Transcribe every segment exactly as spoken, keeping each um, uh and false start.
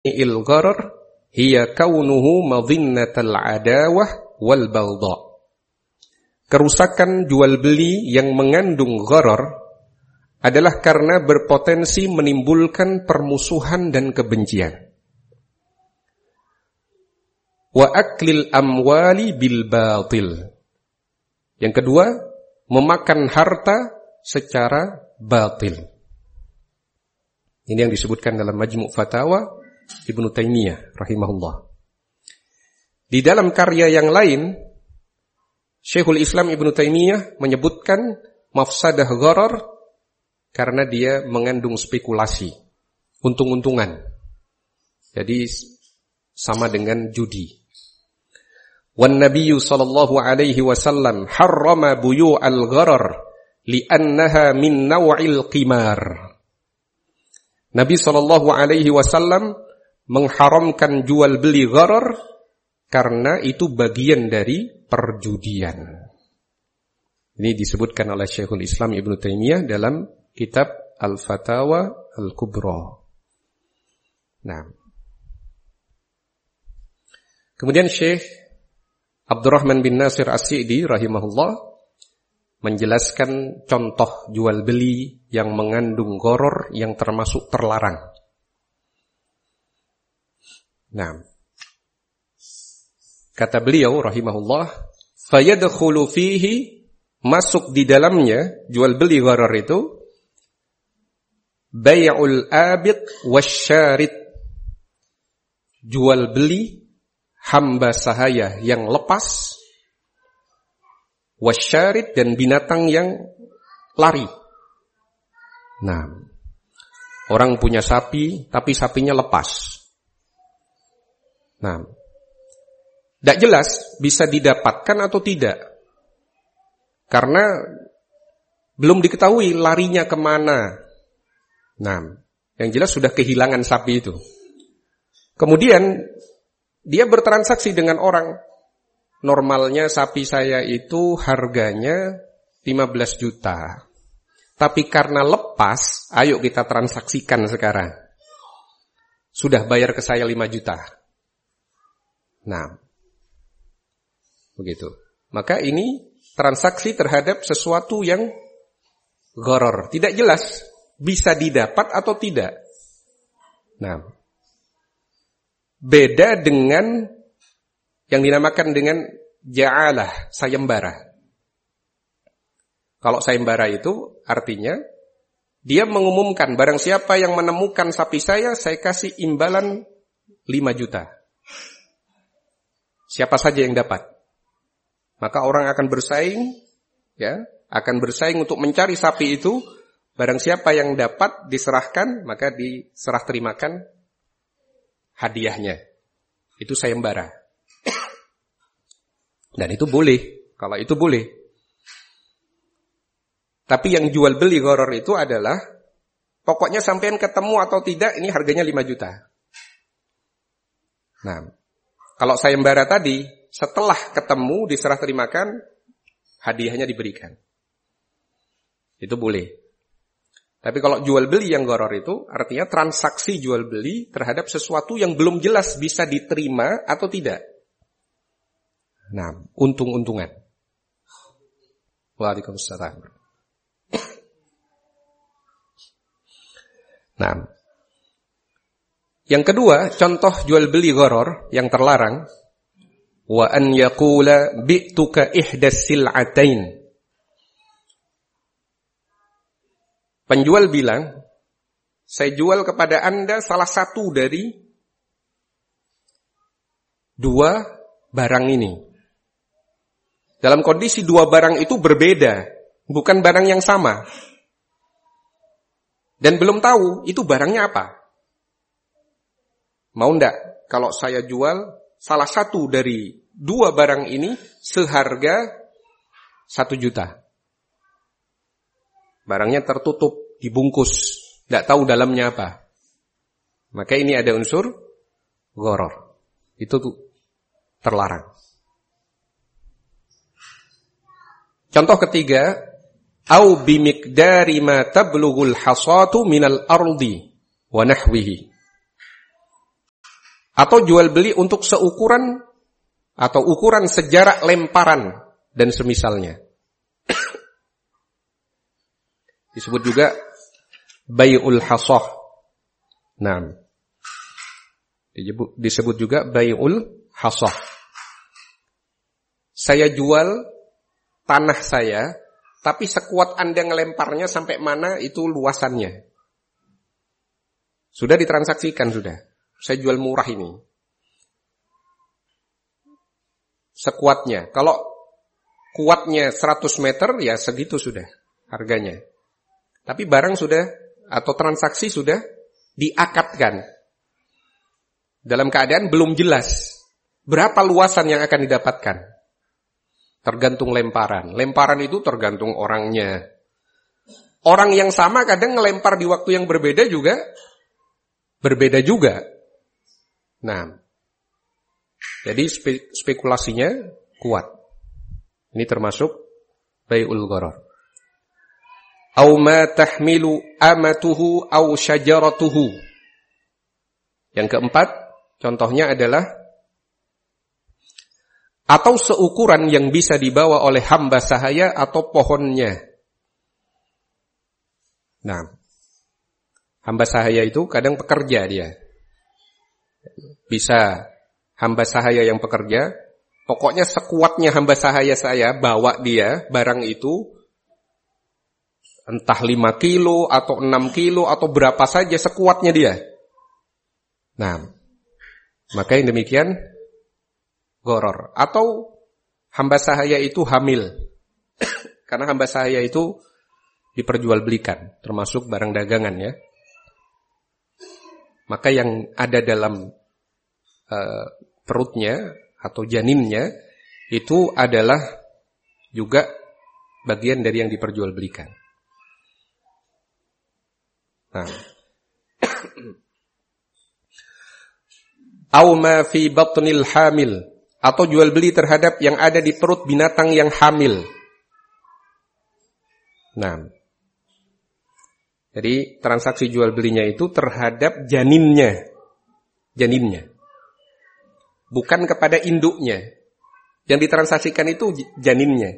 il gharar hiya kaunuhu madhinnatal adawah wal baghdha. Kerusakan jual beli yang mengandung gharar adalah karena berpotensi menimbulkan permusuhan dan kebencian. Wa aklil amwali bil batil. Yang kedua, memakan harta secara batil. Ini yang disebutkan dalam Majmu' Fatawa Ibnu Taimiyah rahimahullah. Di dalam karya yang lain, Syekhul Islam Ibnu Taimiyah menyebutkan mafsadah gharar karena dia mengandung spekulasi, untung-untungan. Jadi sama dengan judi. Wan Nabiyyu sallallahu alaihi wasallam harrama buyu'al gharar li'annaha min naw'il qimar. Nabi sallallahu alaihi wasallam mengharamkan jual beli gharar karena itu bagian dari perjudian. Ini disebutkan oleh Syekhul Islam Ibnu Taimiyah dalam kitab Al-Fatawa Al-Kubra. Nah. Kemudian Syekh Abdurrahman bin Nasir As-Sa'di rahimahullah menjelaskan contoh jual beli yang mengandung gharar yang termasuk terlarang. Nah, kata beliau rahimahullah, fayadkhulu fihi, masuk di dalamnya jual beli gharar itu bai'ul abid wasyarid, jual beli hamba sahaya yang lepas, wasyarid, dan binatang yang lari. Nah, orang punya sapi tapi sapinya lepas. Nah, tidak jelas bisa didapatkan atau tidak. Karena belum diketahui larinya kemana. Nah, yang jelas sudah kehilangan sapi itu. Kemudian dia bertransaksi dengan orang. Normalnya sapi saya itu harganya lima belas juta. Tapi karena lepas, ayo kita transaksikan sekarang. Sudah bayar ke saya lima juta. Nah, begitu. Maka ini transaksi terhadap sesuatu yang gharar. Tidak jelas bisa didapat atau tidak. Nah, beda dengan yang dinamakan dengan ja'alah, sayembara. Kalau sayembara itu artinya dia mengumumkan barang siapa yang menemukan sapi saya, saya kasih imbalan lima juta. Siapa saja yang dapat. Maka orang akan bersaing, ya, akan bersaing untuk mencari sapi itu. Barang siapa yang dapat diserahkan, maka diserah terimakan hadiahnya. Itu sayembara. Dan itu boleh. Kalau itu boleh. Tapi yang jual beli gharar itu adalah pokoknya sampean ketemu atau tidak, ini harganya lima juta. Nah, kalau sayembara tadi, setelah ketemu diserah terimakan, hadiahnya diberikan. Itu boleh. Tapi kalau jual beli yang gharar itu artinya transaksi jual beli terhadap sesuatu yang belum jelas bisa diterima atau tidak. Nah, untung-untungan. Waalaikumsalam. Nah, yang kedua, contoh jual beli gharar yang terlarang, wa an yaqula bi'tuka ihdas sil'atain. Penjual bilang, saya jual kepada Anda salah satu dari dua barang ini. Dalam kondisi dua barang itu berbeda, bukan barang yang sama. Dan belum tahu itu barangnya apa. Mau enggak kalau saya jual salah satu dari dua barang ini seharga satu juta. Barangnya tertutup, dibungkus, tidak tahu dalamnya apa. Maka ini ada unsur gharar. Itu terlarang. Contoh ketiga, au bimiqdari ma tablughul hasatu minal ardi wa nahwihi. Atau jual beli untuk seukuran atau ukuran sejarak lemparan dan semisalnya. Disebut juga bai'ul hasah. Nah, disebut juga bai'ul hasah. Saya jual tanah saya, tapi sekuat Anda ngelemparnya sampai mana itu luasannya. Sudah ditransaksikan sudah. Saya jual murah ini. Sekuatnya. Kalau kuatnya seratus meter ya segitu sudah harganya. Tapi barang sudah atau transaksi sudah diakadkan. Dalam keadaan belum jelas berapa luasan yang akan didapatkan. Tergantung lemparan. Lemparan itu tergantung orangnya. Orang yang sama kadang ngelempar di waktu yang berbeda juga berbeda juga. Nah, jadi spe- spekulasinya kuat. Ini termasuk bai'ul gharar. Au ma tahmilu amatuhu au syajaratuhu. Yang keempat, contohnya adalah atau seukuran yang bisa dibawa oleh hamba sahaya atau pohonnya. Nah, hamba sahaya itu kadang pekerja dia. Bisa hamba sahaya yang pekerja, pokoknya sekuatnya hamba sahaya saya bawa dia barang itu entah lima kilo atau enam kilo atau berapa saja sekuatnya dia. Nah, maka yang demikian gharar. Atau hamba sahaya itu hamil. Karena hamba sahaya itu diperjualbelikan, termasuk barang dagangan ya. Maka yang ada dalam uh, perutnya atau janinnya itu adalah juga bagian dari yang diperjualbelikan. Nah. Au ma fi batnil hamil, atau jual beli terhadap yang ada di perut binatang yang hamil. Nah. Jadi transaksi jual belinya itu terhadap janinnya. Janinnya. Bukan kepada induknya. Yang ditransaksikan itu janinnya.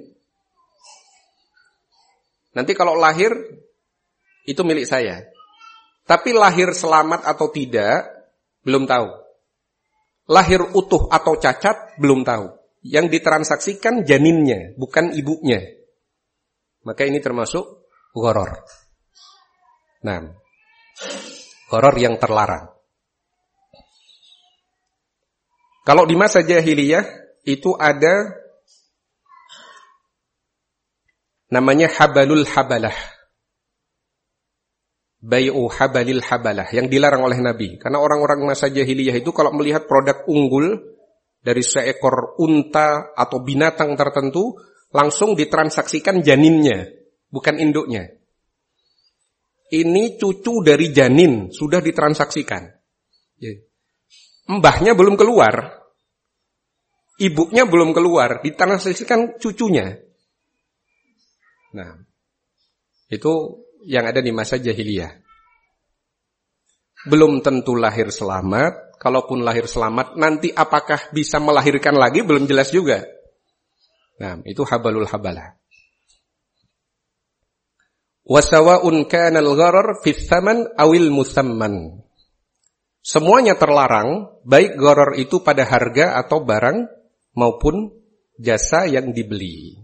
Nanti kalau lahir itu milik saya. Tapi lahir selamat atau tidak belum tahu. Lahir utuh atau cacat belum tahu. Yang ditransaksikan janinnya, bukan ibunya. Maka ini termasuk gharar. Nah, gharar yang terlarang. Kalau di masa jahiliyah itu ada namanya habalul habalah. Bai'u habalil habalah yang dilarang oleh Nabi. Karena orang-orang masa jahiliyah itu kalau melihat produk unggul dari seekor unta atau binatang tertentu langsung ditransaksikan janinnya, bukan induknya. Ini cucu dari janin sudah ditransaksikan. Mbahnya belum keluar, ibunya belum keluar, ditransaksikan cucunya. Nah, itu yang ada di masa jahiliyah. Belum tentu lahir selamat. Kalaupun lahir selamat, nanti apakah bisa melahirkan lagi belum jelas juga. Nah, itu habalul habalah. Wasawa'un kana al-gharar fi tsaman awil musamman. Semuanya terlarang, baik gharar itu pada harga atau barang maupun jasa yang dibeli.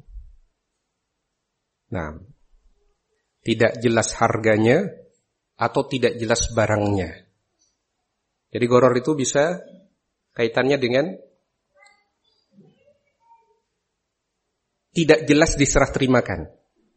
Nah, tidak jelas harganya atau tidak jelas barangnya. Jadi gharar itu bisa kaitannya dengan tidak jelas diserah terimakan.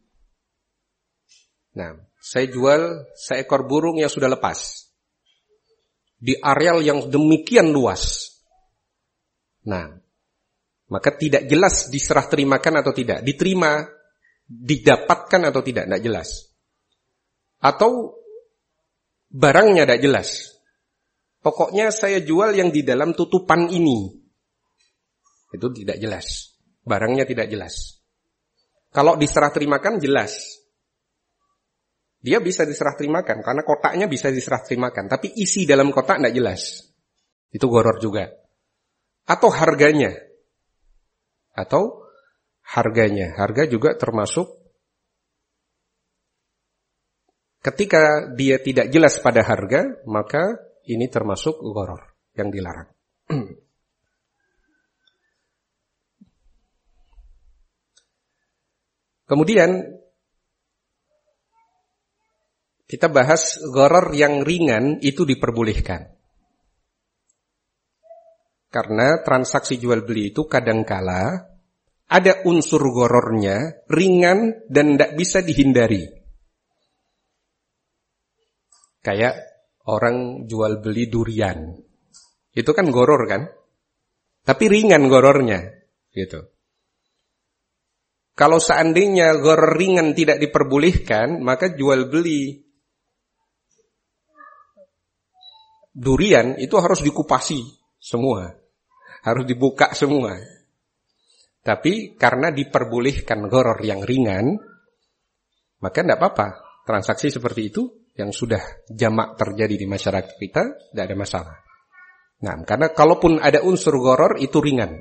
Nah, saya jual seekor burung yang sudah lepas di areal yang demikian luas. Nah, maka tidak jelas diserah terimakan atau tidak, diterima, didapatkan atau tidak, tidak jelas. Atau barangnya tidak jelas. Pokoknya saya jual yang di dalam tutupan ini. Itu tidak jelas. Barangnya tidak jelas. Kalau diserah terimakan jelas. Dia bisa diserah terimakan karena kotaknya bisa diserah terimakan, tapi isi dalam kotak tidak jelas. Itu gharar juga. Atau harganya. Atau harganya. Harga juga termasuk ketika dia tidak jelas pada harga, maka ini termasuk gharar yang dilarang. Kemudian kita bahas gharar yang ringan itu diperbolehkan. Karena transaksi jual beli itu kadangkala ada unsur ghararnya ringan dan tidak bisa dihindari. Kayak orang jual beli durian. Itu kan gharar kan? Tapi ringan ghararnya, gitu. Kalau seandainya gharar ringan tidak diperbolehkan, maka jual beli durian itu harus dikupasi semua. Harus dibuka semua. Tapi karena diperbolehkan gharar yang ringan, maka tidak apa-apa. Transaksi seperti itu yang sudah jamak terjadi di masyarakat kita, tidak ada masalah. Nah, karena kalaupun ada unsur gharar itu ringan.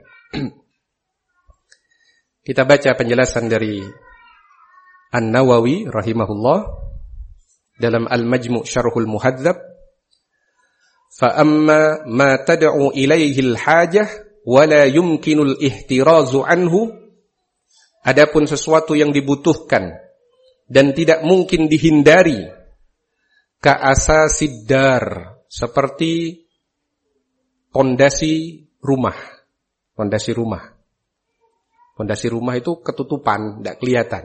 Kita baca penjelasan dari An-Nawawi rahimahullah dalam Al-Majmu' Syarhul Muhadzab. فَأَمَّا مَا تَدْعُ إِلَيْهِ الْحَاجَةِ وَلَا يُمْكِنُ الْإِحْتِرَازُ عَنْهُ. Adapun sesuatu yang dibutuhkan dan tidak mungkin dihindari, ka'asasid dar, seperti pondasi rumah. Pondasi rumah. Pondasi rumah itu ketutupan, tidak kelihatan.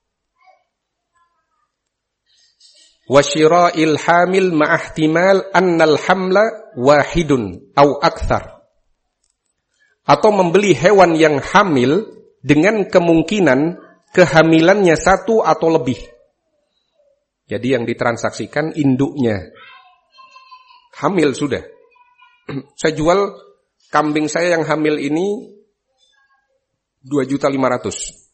Wa syira'il hamil ma'ahtimal annal hamla wahidun au akthar. Atau membeli hewan yang hamil dengan kemungkinan kehamilannya satu atau lebih. Jadi yang ditransaksikan induknya. Hamil sudah. Saya jual kambing saya yang hamil ini dua juta lima ratus.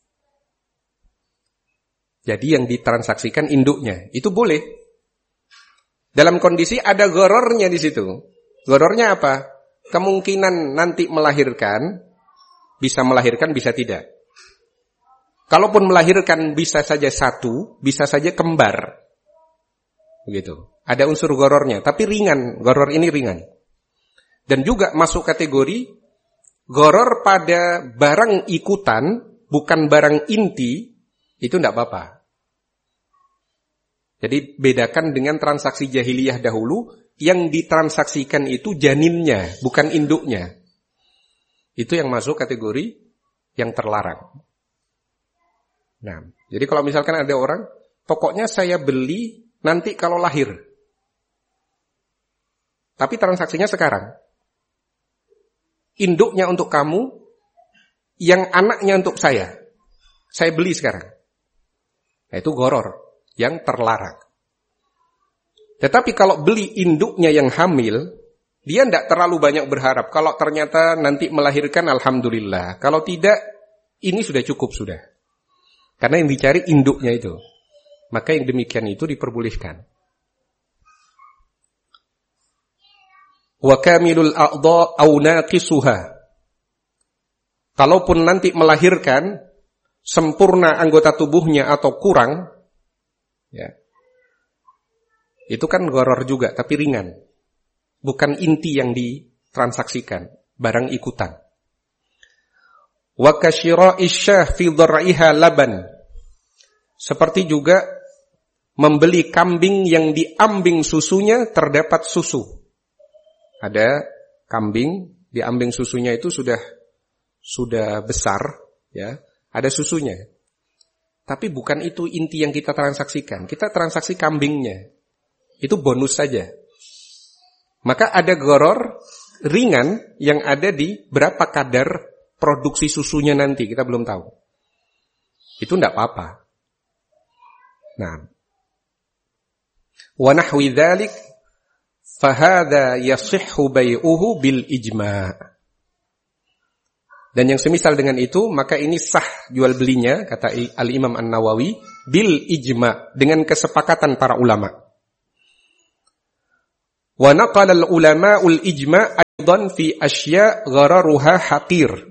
Jadi yang ditransaksikan induknya, itu boleh. Dalam kondisi ada ghararnya di situ. Ghararnya apa? Kemungkinan nanti melahirkan, bisa melahirkan, bisa tidak. Kalaupun melahirkan bisa saja satu, bisa saja kembar. Begitu. Ada unsur ghararnya, tapi ringan. Gharar ini ringan. Dan juga masuk kategori gharar pada barang ikutan, bukan barang inti, itu tidak apa-apa. Jadi bedakan dengan transaksi jahiliyah dahulu, yang ditransaksikan itu janinnya, bukan induknya. Itu yang masuk kategori yang terlarang. Nah, jadi kalau misalkan ada orang, pokoknya saya beli nanti kalau lahir. Tapi transaksinya sekarang. Induknya untuk kamu, yang anaknya untuk saya. Saya beli sekarang. Nah, itu gharar yang terlarang. Tetapi kalau beli induknya yang hamil, dia tidak terlalu banyak berharap. Kalau ternyata nanti melahirkan, alhamdulillah. Kalau tidak, ini sudah cukup sudah. Karena yang dicari induknya itu. Maka yang demikian itu diperbolehkan. Wa kamilul a'dha aw naqisuha. Kalaupun nanti melahirkan sempurna anggota tubuhnya atau kurang, ya, itu kan gharar juga, tapi ringan. Bukan inti yang ditransaksikan, barang ikutan. Wa kasyira'i syah fi dhar'iha laban. Seperti juga membeli kambing yang diambing susunya terdapat susu. Ada kambing, diambing susunya itu sudah sudah besar, ya. Ada susunya. Tapi bukan itu inti yang kita transaksikan. Kita transaksi kambingnya. Itu bonus saja. Maka ada gharar ringan yang ada di berapa kadar produksi susunya nanti. Kita belum tahu. Itu tidak apa-apa. Nah. Wa nahwi dzalik fahadha yasihhu bai'uhu bil ijma'. Dan yang semisal dengan itu, maka ini sah jual belinya, kata Al-Imam An-Nawawi, bil ijma', dengan kesepakatan para ulama. Wa naqala al-ulama'ul ijma' dan fi asya ghararuha haqir.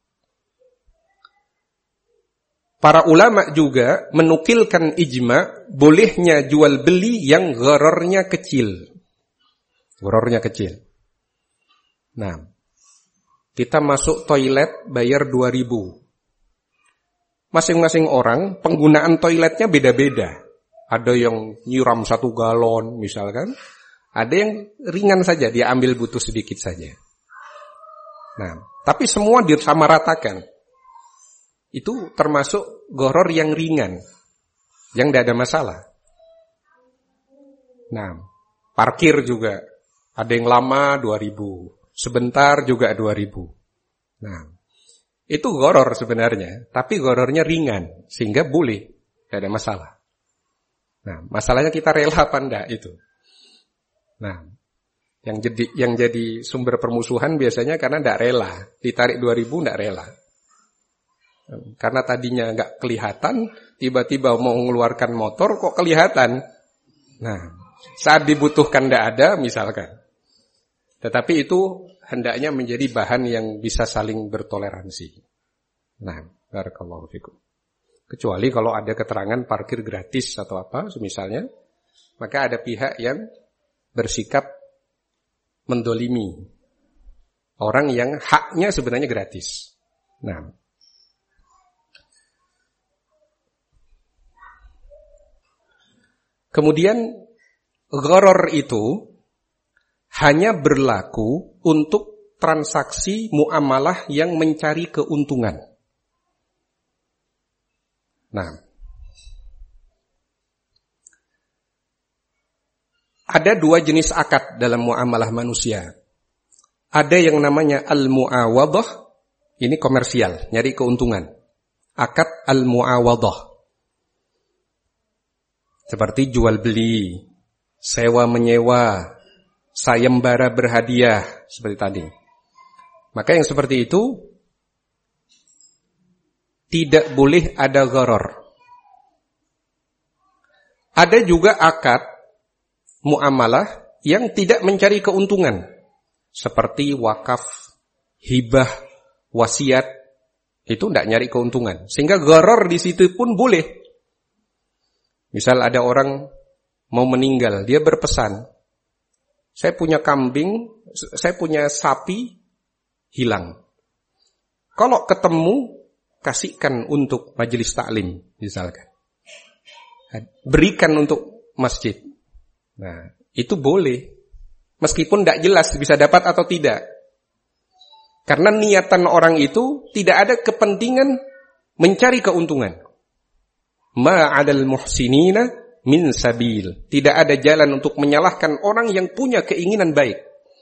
Para ulama juga menukilkan ijma bolehnya jual beli yang ghararnya kecil. Ghararnya kecil. Nah, kita masuk toilet bayar dua ribu. Masing-masing orang penggunaan toiletnya beda-beda. Ada yang nyiram satu galon misalkan. Ada yang ringan saja, dia ambil butuh sedikit saja. Nah, tapi semua disamaratakan. Itu termasuk gharar yang ringan, yang tidak ada masalah. Nah, parkir juga. Ada yang lama dua ribu, sebentar juga dua ribu. Nah, itu gharar sebenarnya, tapi ghararnya ringan, sehingga boleh, tidak ada masalah. Nah, masalahnya kita rela apa enggak itu. Nah, yang jadi yang jadi sumber permusuhan biasanya karena tidak rela, ditarik dua ribu tidak rela. Karena tadinya nggak kelihatan, tiba-tiba mau mengeluarkan motor kok kelihatan. Nah, saat dibutuhkan tidak ada misalkan. Tetapi itu hendaknya menjadi bahan yang bisa saling bertoleransi. Nah, barakallahu fikum. Kecuali kalau ada keterangan parkir gratis atau apa, misalnya, maka ada pihak yang bersikap mendolimi orang yang haknya sebenarnya gratis. Nah, kemudian gharar itu hanya berlaku untuk transaksi muamalah yang mencari keuntungan. Nah, ada dua jenis akad dalam muamalah manusia. Ada yang namanya al-mu'awadah, ini komersial, nyari keuntungan. Akad al-mu'awadah. Seperti jual beli, sewa menyewa, sayembara berhadiah, seperti tadi. Maka yang seperti itu tidak boleh ada gharar. Ada juga akad muamalah yang tidak mencari keuntungan, seperti wakaf, hibah, wasiat, itu tidak nyari keuntungan. Sehingga gharar di situ pun boleh. Misal ada orang mau meninggal, dia berpesan, saya punya kambing, saya punya sapi, hilang. Kalau ketemu, kasihkan untuk majelis taklim, misalkan. Berikan untuk masjid. Nah, itu boleh. Meskipun tidak jelas bisa dapat atau tidak. Karena niatan orang itu tidak ada kepentingan mencari keuntungan. Ma'adal muhsinina min sabil. Tidak ada jalan untuk menyalahkan orang yang punya keinginan baik.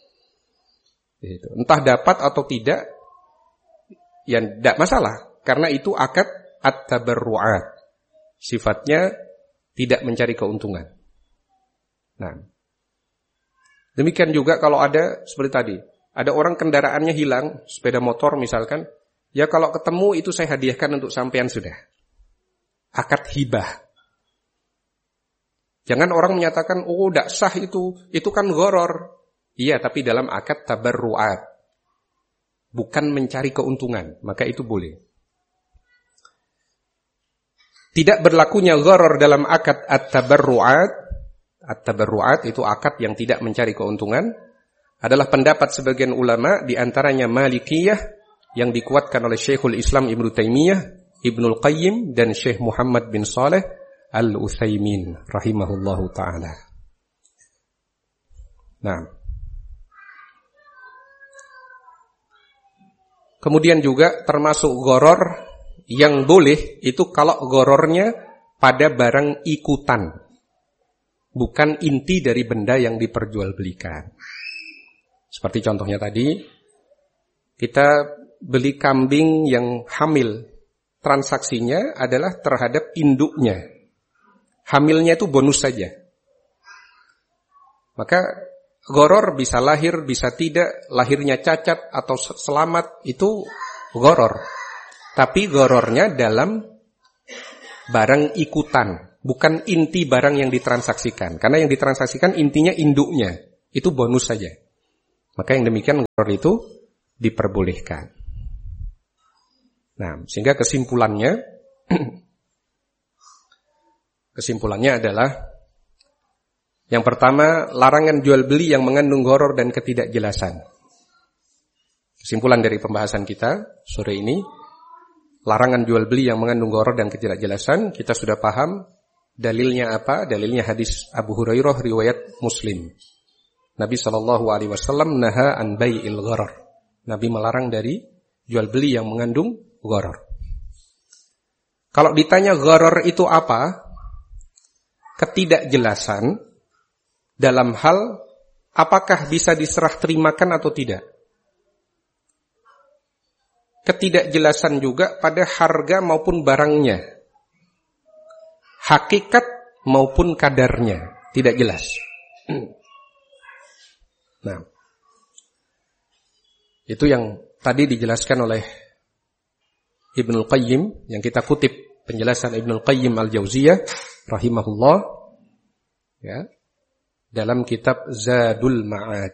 Entah dapat atau tidak, ya tidak masalah. Karena itu akad at-tabarru'at. Sifatnya tidak mencari keuntungan. Nah, demikian juga kalau ada seperti tadi, ada orang kendaraannya hilang, sepeda motor misalkan, ya kalau ketemu itu saya hadiahkan untuk sampean sudah. Akad hibah. Jangan orang menyatakan, oh tidak sah itu, itu kan gharar. Iya, tapi dalam akad tabarru'at. Bukan mencari keuntungan, maka itu boleh. Tidak berlakunya gharar dalam akad at-tabarru'at. At-tabarru'at itu akad yang tidak mencari keuntungan. Adalah pendapat sebagian ulama, di antaranya Malikiyah, yang dikuatkan oleh Syekhul Islam Ibnu Taimiyah, Ibnul Qayyim dan Syekh Muhammad bin Saleh Al-Utsaimin rahimahullahu taala. Nah. Kemudian juga termasuk gharar yang boleh itu kalau ghararnya pada barang ikutan. Bukan inti dari benda yang diperjualbelikan. Seperti contohnya tadi, kita beli kambing yang hamil. Transaksinya adalah terhadap induknya. Hamilnya itu bonus saja. Maka gharar bisa lahir, bisa tidak. Lahirnya cacat atau selamat, itu gharar. Tapi ghararnya dalam barang ikutan. Bukan inti barang yang ditransaksikan. Karena yang ditransaksikan intinya induknya. Itu bonus saja. Maka yang demikian gharar itu diperbolehkan. Nah, sehingga kesimpulannya kesimpulannya adalah yang pertama, larangan jual beli yang mengandung gharar dan ketidakjelasan. Kesimpulan dari pembahasan kita sore ini, larangan jual beli yang mengandung gharar dan ketidakjelasan, kita sudah paham dalilnya apa? Dalilnya hadis Abu Hurairah riwayat Muslim. Nabi sallallahu alaihi wasallam naha an bai'il gharar. Nabi melarang dari jual beli yang mengandung gharar. Kalau ditanya gharar itu apa? Ketidakjelasan dalam hal apakah bisa diserah terimakan atau tidak. Ketidakjelasan juga pada harga maupun barangnya. Hakikat maupun kadarnya tidak jelas. Nah, itu yang tadi dijelaskan oleh Ibnul Qayyim, yang kita kutip penjelasan Ibnul Qayyim Al-Jauziyah rahimahullah, ya, dalam kitab Zadul Ma'ad.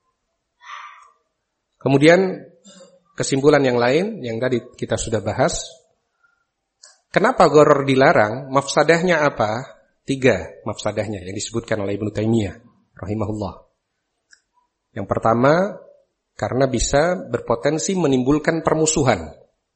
Kemudian kesimpulan yang lain yang tadi kita sudah bahas, kenapa gharar dilarang? Mafsadahnya apa? Tiga mafsadahnya yang disebutkan oleh Ibnu Taimiyah rahimahullah. Yang pertama, karena bisa berpotensi menimbulkan permusuhan.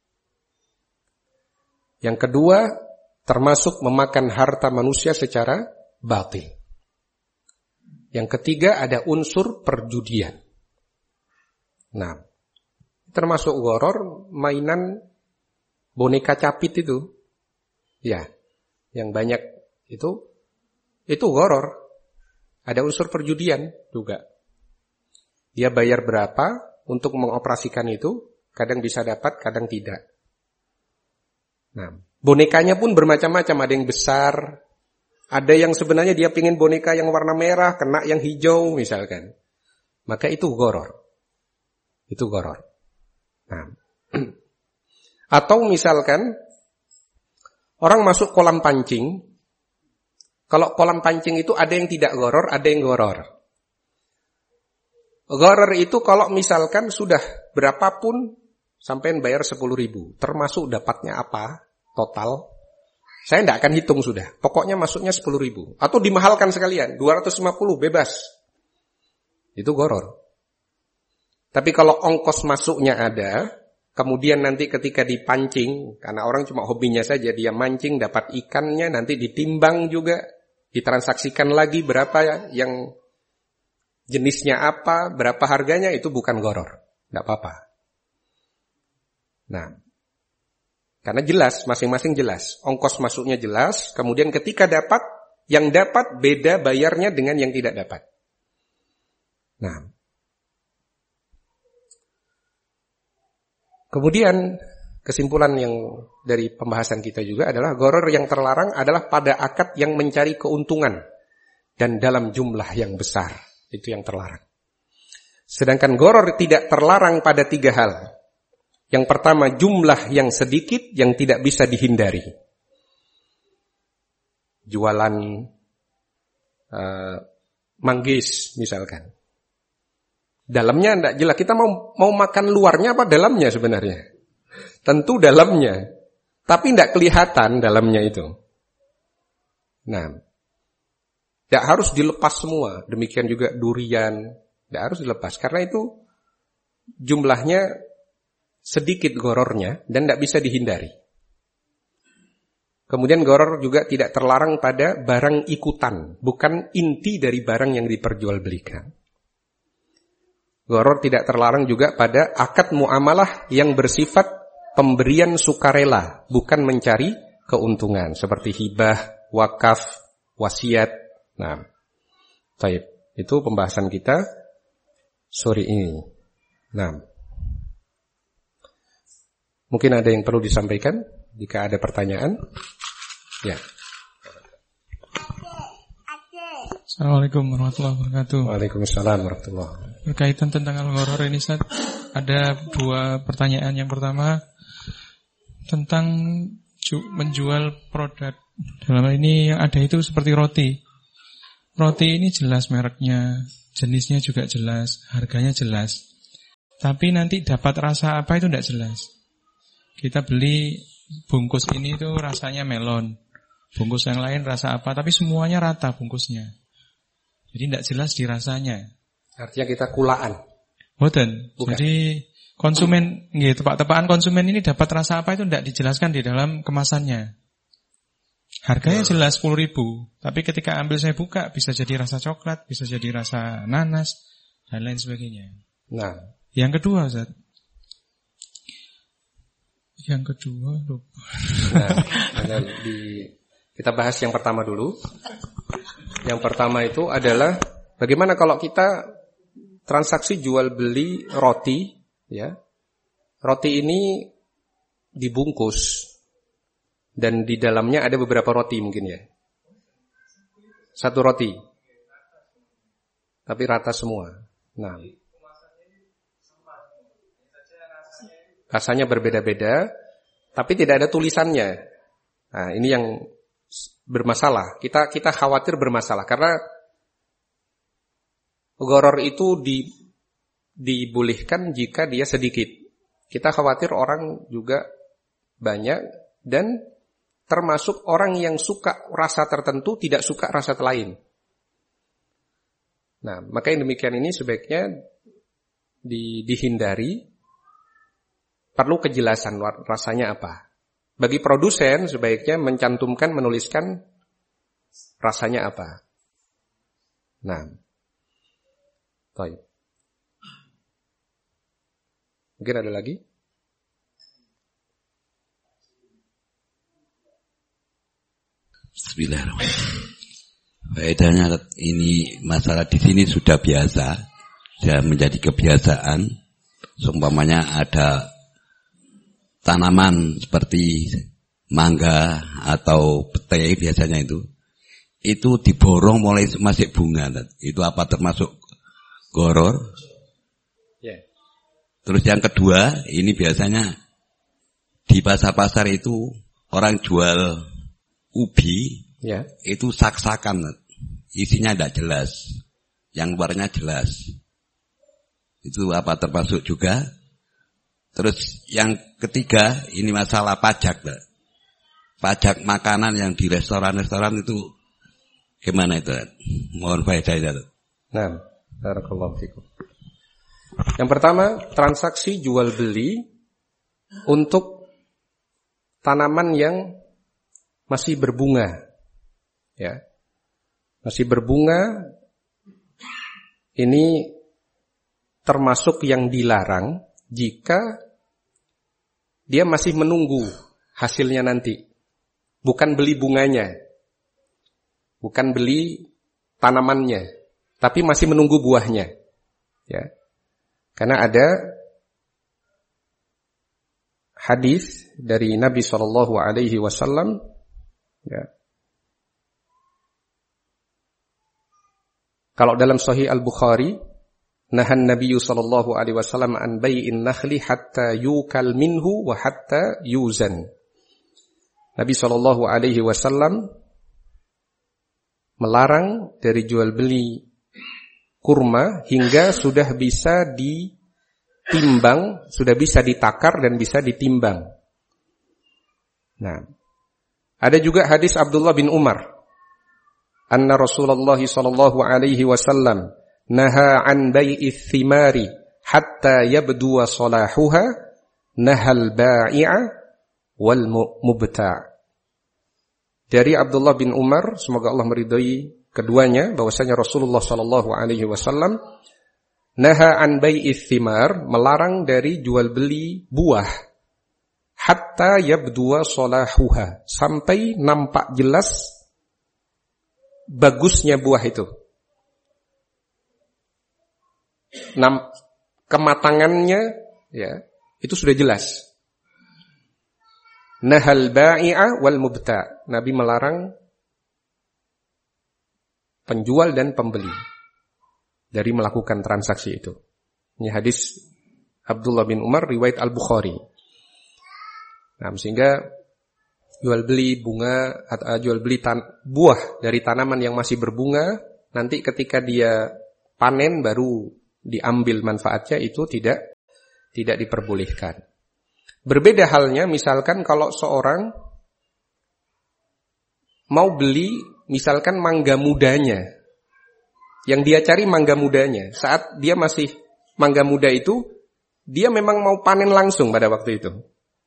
Yang kedua, termasuk memakan harta manusia secara batil. Yang ketiga, ada unsur perjudian. Nah, termasuk gharar mainan boneka capit itu. Ya, yang banyak itu itu gharar. Ada unsur perjudian juga. Dia bayar berapa untuk mengoperasikan itu, kadang bisa dapat, kadang tidak. Nah, bonekanya pun bermacam-macam, ada yang besar, ada yang sebenarnya dia pingin boneka yang warna merah, kena yang hijau misalkan. Maka itu gharar. Itu gharar. Nah, atau misalkan orang masuk kolam pancing. Kalau kolam pancing itu ada yang tidak gharar, ada yang gharar. Gharar itu kalau misalkan sudah berapapun sampai bayar sepuluh ribu, termasuk dapatnya apa total, saya tidak akan hitung sudah. Pokoknya masuknya sepuluh ribu. Atau dimahalkan sekalian, dua ratus lima puluh bebas. Itu gharar. Tapi kalau ongkos masuknya ada, kemudian nanti ketika dipancing, karena orang cuma hobinya saja, dia mancing, dapat ikannya, nanti ditimbang juga, ditransaksikan lagi berapa yang jenisnya apa, berapa harganya, itu bukan gharar. Tidak apa-apa. Nah, karena jelas, masing-masing jelas. Ongkos masuknya jelas, kemudian ketika dapat, yang dapat beda bayarnya dengan yang tidak dapat. Nah, kemudian kesimpulan yang dari pembahasan kita juga adalah gharar yang terlarang adalah pada akad yang mencari keuntungan dan dalam jumlah yang besar. Itu yang terlarang. Sedangkan gharar tidak terlarang pada tiga hal. Yang pertama, jumlah yang sedikit yang tidak bisa dihindari. Jualan uh, manggis misalkan. Dalamnya tidak jelas. Kita mau mau makan luarnya apa dalamnya sebenarnya? Tentu dalamnya. Tapi tidak kelihatan dalamnya itu. Nah, tidak harus dilepas semua. Demikian juga durian. Tidak harus dilepas. Karena itu jumlahnya sedikit ghararnya dan tidak bisa dihindari. Kemudian gharar juga tidak terlarang pada barang ikutan. Bukan inti dari barang yang diperjualbelikan. Gharar tidak terlarang juga pada akad muamalah yang bersifat pemberian sukarela, bukan mencari keuntungan. Seperti hibah, wakaf, wasiat. Nah, baik. Itu pembahasan kita sore ini. Nah, mungkin ada yang perlu disampaikan jika ada pertanyaan. Ya. Assalamualaikum warahmatullahi wabarakatuh. Waalaikumsalam warahmatullahi wabarakatuh. Berkaitan tentang al-gharar ini, Ustaz, ada dua pertanyaan. Yang pertama tentang ju- menjual produk. Dalam hal ini yang ada itu seperti roti. roti ini jelas mereknya, jenisnya juga jelas, harganya jelas. Tapi nanti dapat rasa apa itu tidak jelas. Kita beli bungkus ini tuh rasanya melon, bungkus yang lain rasa apa, tapi semuanya rata bungkusnya. Jadi tidak jelas di rasanya. Artinya kita kulaan. Boten. Jadi konsumen, nggih, tepak-tepakan konsumen ini dapat rasa apa itu tidak dijelaskan di dalam kemasannya. Harganya jelas sepuluh ribu, tapi ketika ambil saya buka bisa jadi rasa coklat, bisa jadi rasa nanas dan lain sebagainya. Nah, yang kedua, Ustaz. Yang kedua lupa. Nah, di, kita bahas yang pertama dulu. Yang pertama itu adalah bagaimana kalau kita transaksi jual beli roti, ya. Roti ini dibungkus dan di dalamnya ada beberapa roti mungkin ya. Satu roti. Tapi rata semua. Nah. Rasanya berbeda-beda, tapi tidak ada tulisannya. Nah, ini yang bermasalah. Kita kita khawatir bermasalah karena gharar itu di, dibolehkan jika dia sedikit. Kita khawatir orang juga banyak dan termasuk orang yang suka rasa tertentu tidak suka rasa lain. Nah, maka yang demikian ini sebaiknya di, dihindari. Perlu kejelasan rasanya apa. Bagi produsen sebaiknya mencantumkan, menuliskan rasanya apa. Nah, baik. Mungkin ada lagi? Bismillahirrahmanirrahim. Faedahnya ini masalah di sini sudah biasa, sudah menjadi kebiasaan. Seumpamanya ada tanaman seperti mangga atau petai biasanya itu, itu diborong mulai masih bunga. Itu apa termasuk gharar? Yeah. Terus yang kedua, ini biasanya di pasar-pasar itu orang jual ubi, yeah. Itu sak-sakan, isinya tidak jelas, yang luarnya jelas. Itu apa termasuk juga? Terus yang ketiga, ini masalah pajak. Pajak makanan yang di restoran-restoran itu gimana itu? Mohon faedahnya. Nah, barakallahu fikum. Yang pertama, transaksi jual beli untuk tanaman yang masih berbunga. Ya. Masih berbunga ini termasuk yang dilarang jika dia masih menunggu hasilnya nanti. Bukan beli bunganya. Bukan beli tanamannya. Tapi masih menunggu buahnya. Ya. Karena ada hadis dari Nabi shallallahu alaihi wasallam. Ya. Kalau dalam Sahih Al-Bukhari, nahan Nabi sallallahu alaihi wasallam an bai'in nakhli hatta yukal minhu wa hatta yuzan. Nabi sallallahu alaihi wasallam melarang dari jual beli kurma hingga sudah bisa ditimbang, sudah bisa ditakar dan bisa ditimbang. Nah, ada juga hadis Abdullah bin Umar, anna Rasulullah sallallahu alaihi wasallam naha an bai'ith thimari hatta yabduwa salahuha nahal ba'i'a wal mubta'. Dari Abdullah bin Umar, semoga Allah meridai keduanya, bahwasanya Rasulullah sallallahu alaihi wasallam naha an bai'ith thimar, melarang dari jual beli buah, hatta yabduwa salahuha, sampai nampak jelas bagusnya buah itu. Nam, kematangannya ya itu sudah jelas. Nahal ba'i'a wal mubta'. Nabi melarang penjual dan pembeli dari melakukan transaksi itu. Ini hadis Abdullah bin Umar riwayat Al-Bukhari. Nah, sehingga jual beli bunga atau jual beli tan- buah dari tanaman yang masih berbunga nanti ketika dia panen baru diambil manfaatnya, itu tidak tidak diperbolehkan. Berbeda halnya misalkan kalau seorang mau beli misalkan mangga mudanya. Yang dia cari mangga mudanya. Saat dia masih mangga muda itu, dia memang mau panen langsung pada waktu itu.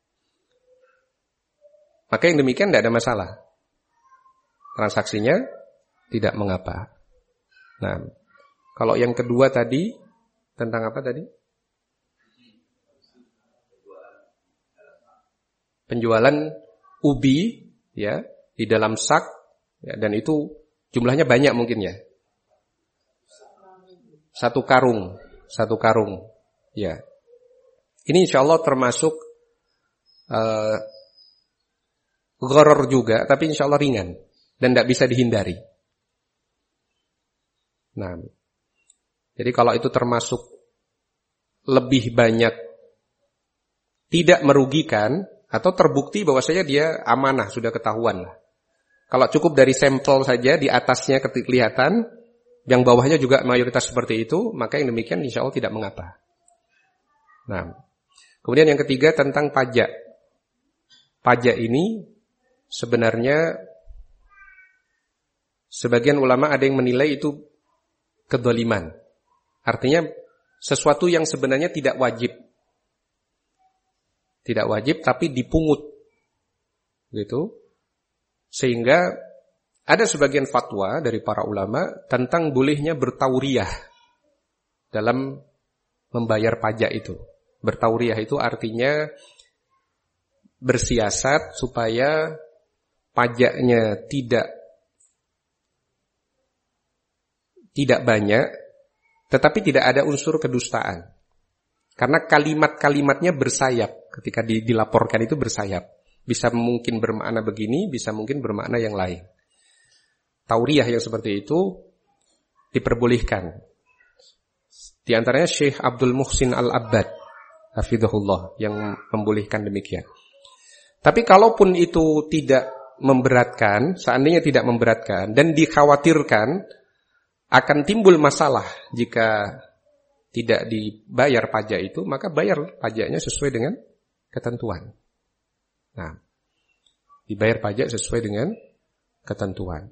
Maka yang demikian tidak ada masalah. Transaksinya tidak mengapa. Nah, kalau yang kedua tadi, tentang apa tadi? Penjualan ubi, ya, di dalam sak, ya, dan itu jumlahnya banyak mungkin ya. Satu karung, satu karung, ya. Ini insya Allah termasuk uh, gharar juga, tapi insya Allah ringan dan tidak bisa dihindari. Nah, jadi kalau itu termasuk lebih banyak tidak merugikan atau terbukti bahwasanya dia amanah, sudah ketahuan lah. Kalau cukup dari sampel saja di atasnya kelihatan, yang bawahnya juga mayoritas seperti itu, maka yang demikian insya Allah tidak mengapa. Nah, kemudian yang ketiga tentang pajak. Pajak ini sebenarnya sebagian ulama ada yang menilai itu kedzaliman. Artinya sesuatu yang sebenarnya tidak wajib. Tidak wajib tapi dipungut. Gitu. Sehingga ada sebagian fatwa dari para ulama tentang bolehnya bertauriyah dalam membayar pajak itu. Bertauriyah itu artinya bersiasat supaya pajaknya tidak tidak banyak, tetapi tidak ada unsur kedustaan. Karena kalimat-kalimatnya bersayap, ketika dilaporkan itu bersayap. Bisa mungkin bermakna begini, bisa mungkin bermakna yang lain. Tauriyah yang seperti itu diperbolehkan. Di antaranya Syekh Abdul Muhsin Al-Abbad, hafizahullah, yang membolehkan demikian. Tapi kalaupun itu tidak memberatkan, seandainya tidak memberatkan, dan dikhawatirkan akan timbul masalah jika tidak dibayar pajak itu, maka bayar pajaknya sesuai dengan ketentuan. Nah, dibayar pajak sesuai dengan ketentuan.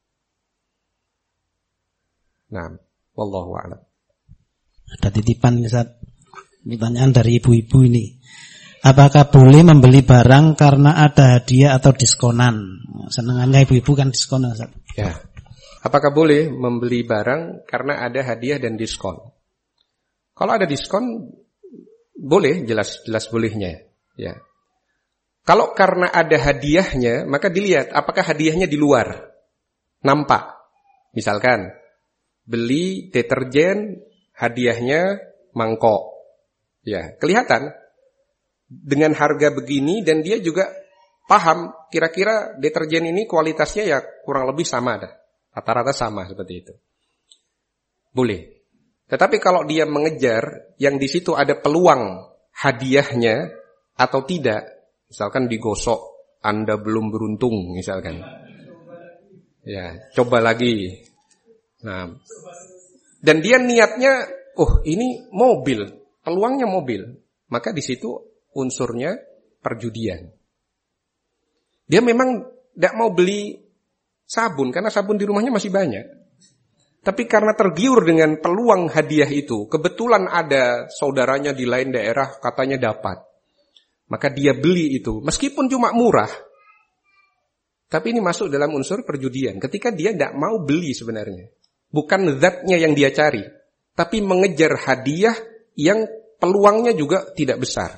Nah, wallahu a'lam. Ada titipan Ustaz. Pertanyaan dari ibu-ibu ini. Apakah boleh membeli barang karena ada hadiah atau diskonan? Senangannya ibu-ibu kan diskon Ustaz. Ya. Apakah boleh membeli barang karena ada hadiah dan diskon? Kalau ada diskon boleh, jelas-jelas bolehnya, ya. Kalau karena ada hadiahnya, maka dilihat apakah hadiahnya di luar. Nampak. Misalkan beli deterjen, hadiahnya mangkok. Ya, kelihatan dengan harga begini dan dia juga paham kira-kira deterjen ini kualitasnya ya kurang lebih sama dah. Rata-rata sama seperti itu. Boleh. Tetapi kalau dia mengejar yang di situ ada peluang hadiahnya atau tidak, misalkan digosok, Anda belum beruntung misalkan. Ya, coba lagi. Nah, dan dia niatnya, oh ini mobil, peluangnya mobil, maka di situ unsurnya perjudian. Dia memang tidak mau beli sabun karena sabun di rumahnya masih banyak, tapi karena tergiur dengan peluang hadiah itu, kebetulan ada saudaranya di lain daerah katanya dapat, maka dia beli itu, meskipun cuma murah, tapi ini masuk dalam unsur perjudian. Ketika dia tidak mau beli sebenarnya. Bukan zatnya yang dia cari, tapi mengejar hadiah yang peluangnya juga tidak besar.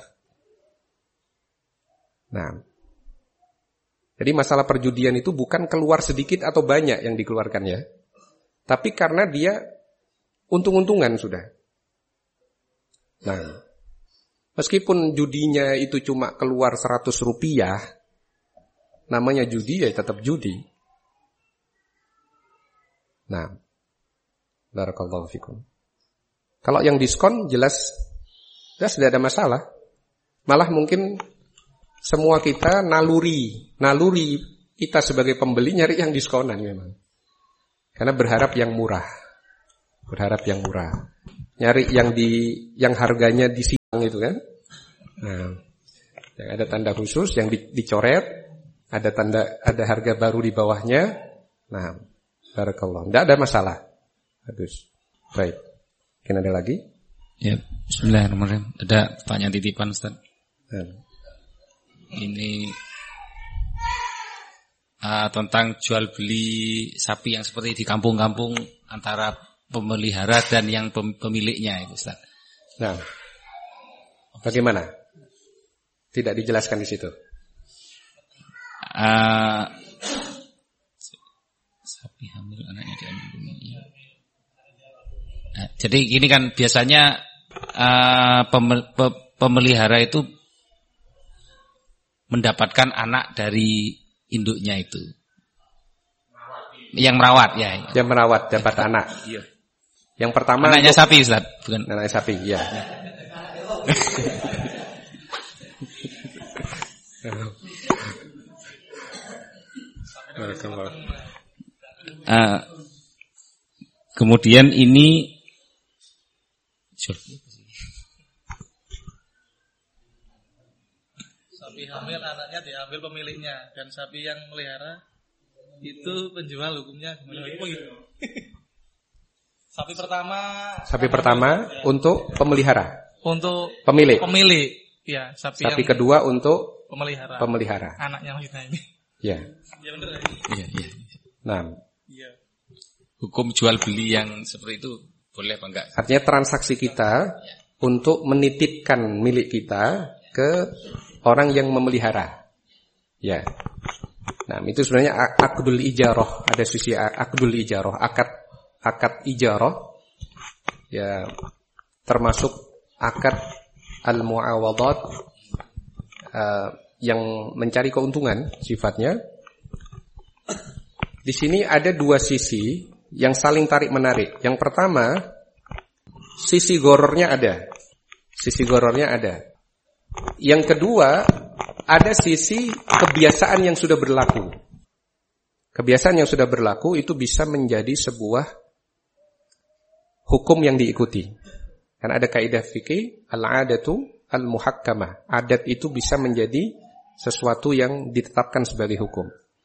Nah, jadi masalah perjudian itu bukan keluar sedikit atau banyak yang dikeluarkan ya, tapi karena dia untung-untungan sudah. Nah, meskipun judinya itu cuma keluar seratus rupiah, namanya judi ya tetap judi. Nah, barakallahu fikum. Kalau yang diskon jelas jelas tidak ada masalah. Malah mungkin semua kita naluri, naluri kita sebagai pembeli nyari yang diskonan memang. Karena berharap yang murah. Berharap yang murah. Nyari yang di yang harganya disiang itu kan. Nah, yang ada tanda khusus yang di, dicoret, ada tanda ada harga baru di bawahnya. Nah, barakallah. Tidak ada masalah. Bagus. Baik. Mungkin ada lagi? Ya, bismillahirrahmanirrahim. Ada pertanyaan titipan, Ustaz. Hmm. Ini uh, tentang jual beli sapi yang seperti di kampung-kampung antara pemelihara dan yang pemiliknya itu, Ustaz. Nah, bagaimana? Tidak dijelaskan di situ. Uh, sapi hamil anaknya diambil. Nah, jadi ini kan biasanya uh, pemel, pe, pemelihara itu mendapatkan anak dari induknya itu. Yang merawat ya. Yang merawat dapat anak. Iya. Yang pertama anaknya untuk, sapi, Ustaz, bukan? Anaknya sapi, ya. uh, kemudian ini sapi hamil anaknya diambil pemiliknya dan sapi yang melihara itu penjual hukumnya gimana? Sapi pertama Sapi pertama ya. Untuk pemelihara. Untuk pemilik. Pemilik. Ya, sapi, sapi yang kedua untuk pemelihara. Pemelihara. Anaknya maksudnya ini. Ya. Ya benar. Iya, iya. Nah. Iya. Hukum jual beli yang seperti itu boleh apa enggak? Artinya transaksi kita ya. Untuk menitipkan milik kita ke orang yang memelihara. Ya. Nah, itu sebenarnya akdul ijarah, ada sisi akdul ijarah, akad akad ijarah ya, termasuk akad al-muawadat uh, yang mencari keuntungan sifatnya. Di sini ada dua sisi yang saling tarik menarik. Yang pertama, sisi gorornya ada. Sisi gorornya ada. Yang kedua, ada sisi kebiasaan yang sudah berlaku. Kebiasaan yang sudah berlaku itu bisa menjadi sebuah hukum yang diikuti. Karena ada kaidah fikih, al-adatu al-muhakkamah. Adat itu bisa menjadi sesuatu yang ditetapkan sebagai hukum.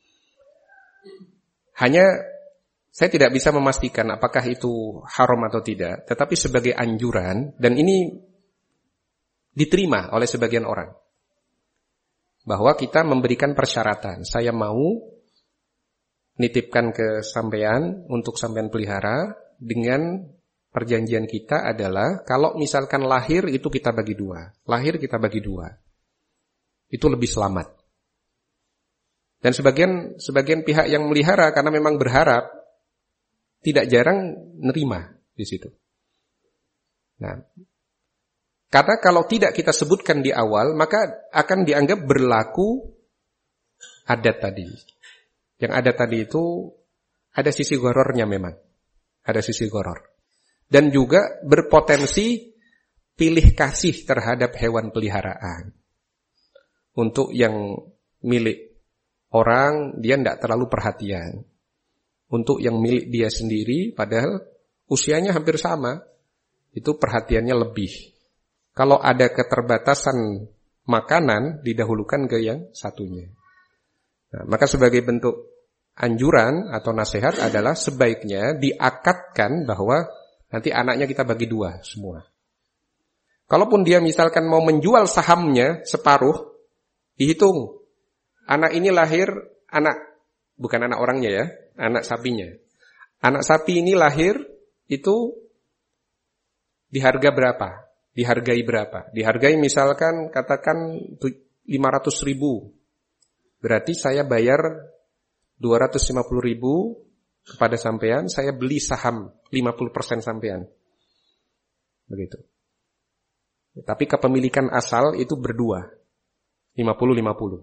Hanya saya tidak bisa memastikan apakah itu haram atau tidak, tetapi sebagai anjuran, dan ini diterima oleh sebagian orang, bahwa kita memberikan persyaratan. Saya mau nitipkan ke sampean untuk sampean pelihara dengan perjanjian kita adalah kalau misalkan lahir itu kita bagi dua. Lahir kita bagi dua. Itu lebih selamat. Dan sebagian sebagian pihak yang melihara karena memang berharap tidak jarang nerima di situ. Nah, karena kalau tidak kita sebutkan di awal maka akan dianggap berlaku adat tadi. Yang ada tadi itu ada sisi gorornya memang. Ada sisi goror. Dan juga berpotensi pilih kasih terhadap hewan peliharaan. Untuk yang milik orang, dia tidak terlalu perhatian. Untuk yang milik dia sendiri, padahal usianya hampir sama, itu perhatiannya lebih. Kalau ada keterbatasan makanan, didahulukan ke yang satunya. Nah, maka sebagai bentuk anjuran atau nasihat adalah sebaiknya diakadkan bahwa nanti anaknya kita bagi dua semua. Kalaupun dia misalkan mau menjual sahamnya separuh, dihitung. Anak ini lahir, anak, bukan anak orangnya ya, anak sapinya. Anak sapi ini lahir, itu di harga berapa? Dihargai berapa? Dihargai misalkan katakan lima ratus ribu. Berarti saya bayar dua ratus lima puluh ribu kepada sampean, saya beli saham lima puluh persen sampean. Begitu. Tapi kepemilikan asal itu berdua. lima puluh lima puluh.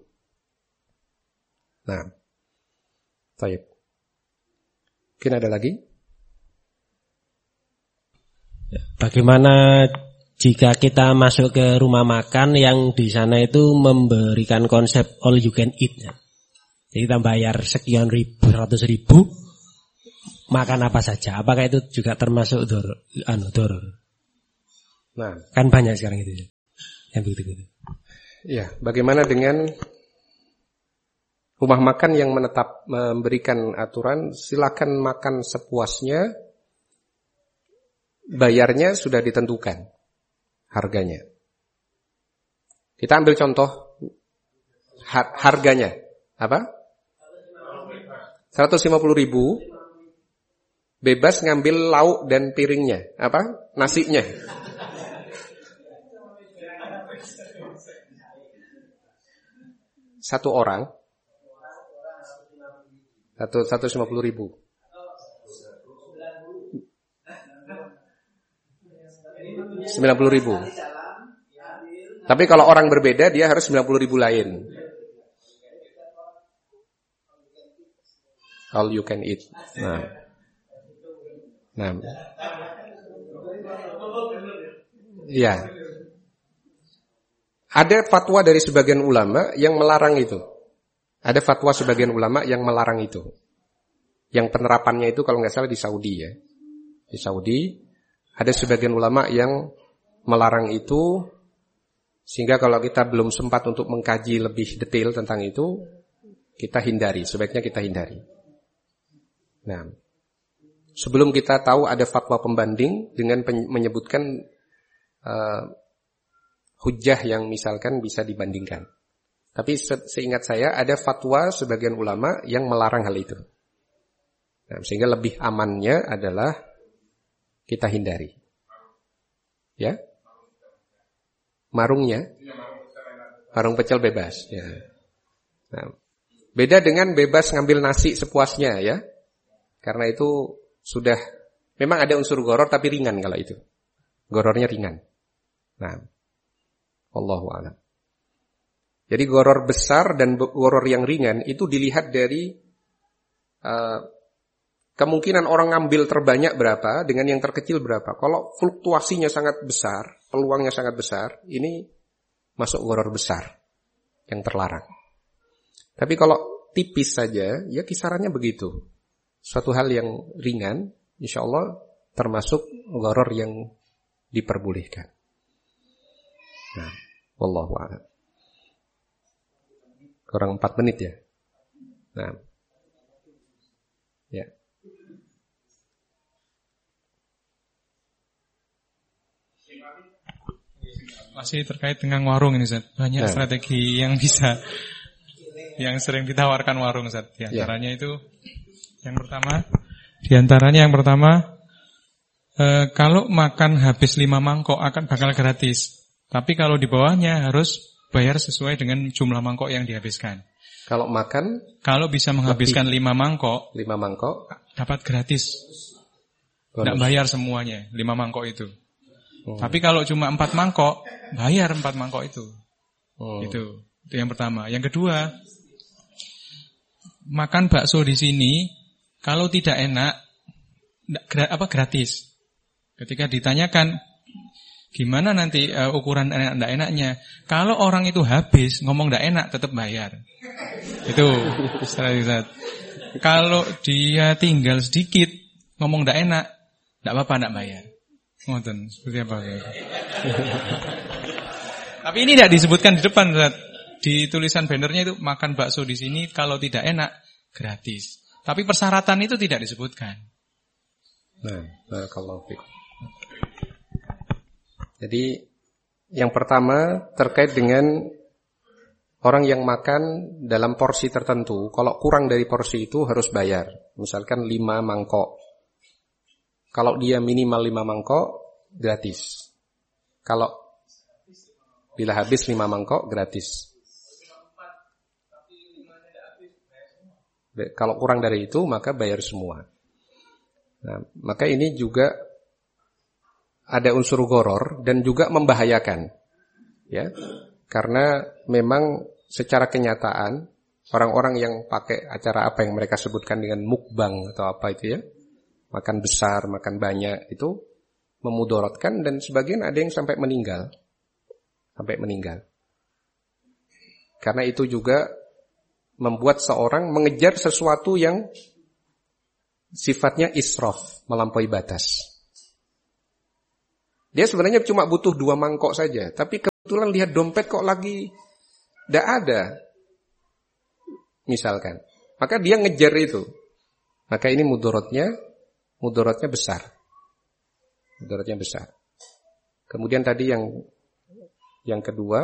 Nah. Baik. Mungkin ada lagi? Bagaimana jika kita masuk ke rumah makan yang di sana itu memberikan konsep all you can eat. Jadi kita bayar sekian ribu, ratus ribu, makan apa saja. Apakah itu juga termasuk dor, anu doror? Nah, kan banyak sekarang itu yang begitu-begitu. Ya, bagaimana dengan rumah makan yang menetap memberikan aturan silakan makan sepuasnya, bayarnya sudah ditentukan harganya. Kita ambil contoh har- harganya apa? seratus lima puluh ribu bebas ngambil lauk dan piringnya, apa? Nasinya. Satu orang satu seratus lima puluh ribu. Sembilan puluh ribu. Tapi kalau orang berbeda dia harus sembilan puluh ribu lain. All you can eat. Nah, nah, ya. Ada fatwa dari sebagian ulama yang melarang itu. Ada fatwa sebagian ulama yang melarang itu. Yang penerapannya itu kalau nggak salah di Saudi ya. Di Saudi ada sebagian ulama yang melarang itu, sehingga kalau kita belum sempat untuk mengkaji lebih detail tentang itu, kita hindari, sebaiknya kita hindari. Nah, sebelum kita tahu ada fatwa pembanding dengan menyebutkan uh, hujjah yang misalkan bisa dibandingkan. Tapi se- seingat saya ada fatwa sebagian ulama yang melarang hal itu. Nah, sehingga lebih amannya adalah kita hindari. Ya? Marungnya? Marung pecel bebas. Ya. Nah, beda dengan bebas ngambil nasi sepuasnya ya. Karena itu sudah memang ada unsur goror tapi ringan kalau itu. Gorornya ringan. Nah, Wallahu a'lam. Jadi goror besar dan goror yang ringan itu dilihat dari uh, kemungkinan orang ngambil terbanyak berapa dengan yang terkecil berapa. Kalau fluktuasinya sangat besar, peluangnya sangat besar, ini masuk goror besar yang terlarang. Tapi kalau tipis saja, ya kisarannya begitu. Suatu hal yang ringan, insya Allah termasuk goror yang diperbolehkan. Nah, wallahu a'lam. Kurang empat menit ya. Nah, ya. Masih terkait dengan warung ini, Zat. Banyak nah. strategi yang bisa, yang sering ditawarkan warung, Zat. Di antaranya ya. itu, yang pertama, di antaranya yang pertama, e, kalau makan habis lima mangkok akan bakal gratis. Tapi kalau di bawahnya harus bayar sesuai dengan jumlah mangkok yang dihabiskan. Kalau makan, kalau bisa menghabiskan lima mangkok, lima mangkok dapat gratis. Tidak bayar semuanya, lima mangkok itu. Hmm. Tapi kalau cuma empat mangkok, bayar empat mangkok itu. Hmm. Itu, itu yang pertama. Yang kedua, makan bakso di sini kalau tidak enak, apa gratis. Ketika ditanyakan gimana nanti uh, ukuran enak enggak enaknya? Kalau orang itu habis ngomong enggak enak tetap bayar. Itu Ustaz. Kalau dia tinggal sedikit ngomong enggak enak, enggak apa-apa enggak bayar. Ngoten, seperti apa kayak. Tapi ini tidak disebutkan di depan, Ustaz. Di tulisan bannernya itu makan bakso di sini kalau tidak enak gratis. Tapi persyaratan itu tidak disebutkan. Nah, barakallahu fikum. Jadi yang pertama terkait dengan orang yang makan dalam porsi tertentu. Kalau kurang dari porsi itu harus bayar. Misalkan lima mangkok. Kalau dia minimal lima mangkok, gratis. Kalau bila habis lima mangkok, gratis. Kalau kurang dari itu, maka bayar semua. Nah, maka ini juga ada unsur goror dan juga membahayakan, ya, karena memang secara kenyataan orang-orang yang pakai acara apa yang mereka sebutkan dengan mukbang atau apa itu ya, makan besar, makan banyak itu memudaratkan dan sebagian ada yang sampai meninggal, sampai meninggal. Karena itu juga membuat seorang mengejar sesuatu yang sifatnya israf, melampaui batas. Dia sebenarnya cuma butuh dua mangkok saja, tapi kebetulan lihat dompet kok lagi tidak ada, misalkan. Maka dia ngejar itu. Maka ini mudaratnya, mudaratnya besar. Mudaratnya besar. Kemudian tadi yang yang kedua,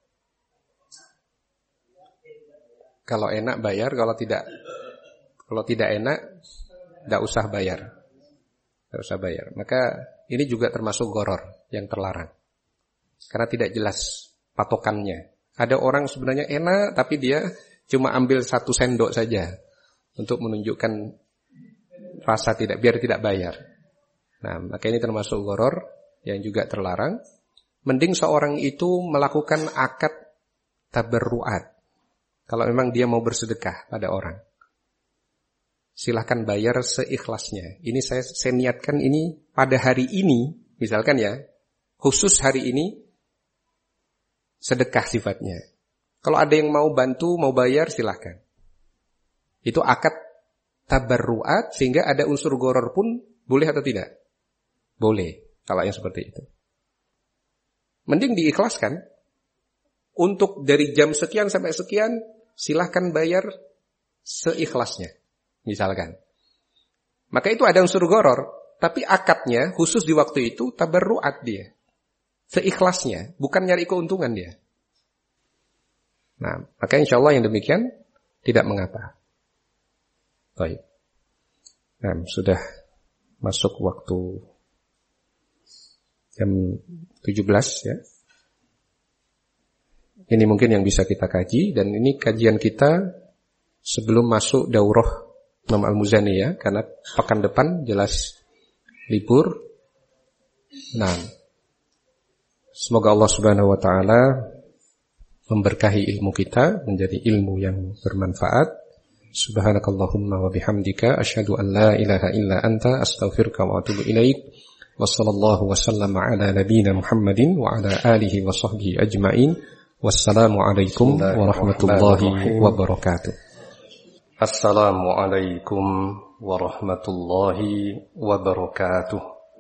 kalau enak bayar, kalau tidak kalau tidak enak tidak usah bayar. Tidak usah bayar. Maka ini juga termasuk goror yang terlarang. Karena tidak jelas patokannya. Ada orang sebenarnya enak tapi dia cuma ambil satu sendok saja untuk menunjukkan rasa tidak, biar tidak bayar. Nah, maka ini termasuk goror yang juga terlarang. Mending seorang itu melakukan akad tabarruat. Kalau memang dia mau bersedekah pada orang, silahkan bayar seikhlasnya. Ini saya, saya niatkan ini pada hari ini, misalkan ya, khusus hari ini sedekah sifatnya. Kalau ada yang mau bantu, mau bayar, silahkan. Itu akad tabarruat, sehingga ada unsur goror pun boleh atau tidak? Boleh, kalau yang seperti itu. Mending diikhlaskan. Untuk dari jam sekian sampai sekian, silahkan bayar seikhlasnya, misalkan. Maka itu ada unsur goror, tapi akadnya khusus di waktu itu tabarruat dia, seikhlasnya, bukan nyari keuntungan dia. Nah, maka insya Allah yang demikian tidak mengapa. Baik. Nah, sudah masuk waktu jam tujuh belas ya. Ini mungkin yang bisa kita kaji, dan ini kajian kita sebelum masuk daurah Imam Al-Muzani ya, karena pekan depan jelas libur. Nah, semoga Allah Subhanahu wa taala memberkahi ilmu kita menjadi ilmu yang bermanfaat. Subhanakallahumma wa bihamdika asyhadu an la ilaha illa anta astaghfiruka wa atubu ilaik. Wa sallallahu wa sallama ala nabiyyina Muhammadin wa ala alihi wa sahbihi ajmain. Wassalamualaikum warahmatullahi wabarakatuh. Assalamualaikum warahmatullahi wabarakatuh.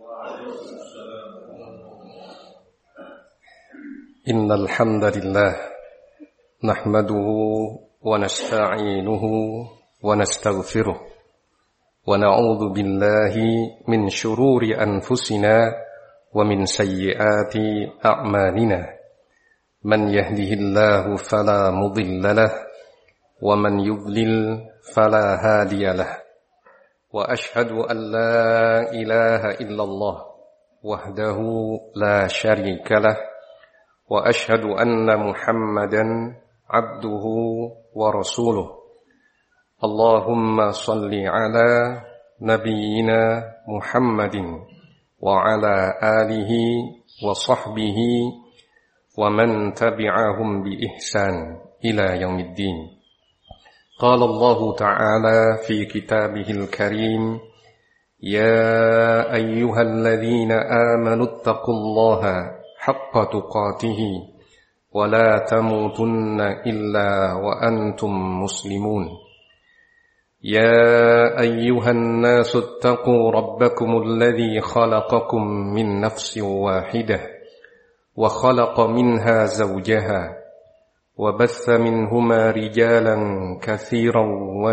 Innal hamdalillah nahmaduhu wa nasta'inuhu wa nastaghfiruh wa na'udzu billahi min shururi anfusina wa min sayyiati a'malina. من يهده الله فلا مضل له ومن يضلل فلا هادي له وأشهد أن لا إله إلا الله وحده لا شريك له وأشهد أن محمدا عبده ورسوله اللهم صل على نبينا محمد وعلى آله وصحبه ومن تبعهم بإحسان إلى يوم الدين. قال الله تعالى في كتابه الكريم يا أيها الذين آمنوا اتقوا الله حق تقاته ولا تموتن إلا وأنتم مسلمون. يا أيها الناس اتقوا ربكم الذي خلقكم من نفس واحدة وخلق منها زوجها وبث منهما رجالا كثيرا